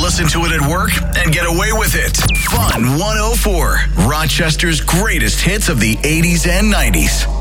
listen to it at work and get away with it. Fun 104, Rochester's greatest hits of the 80s and 90s.